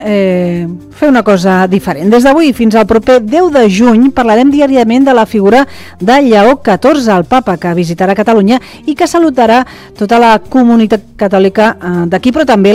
fer una cosa diferent. Des d'avui fins al proper 10 de juny parlarem diàriament de la figura de Lleó XIV, el papa que visitarà Catalunya i que saludarà tota la comunitat catòlica d'aquí, però també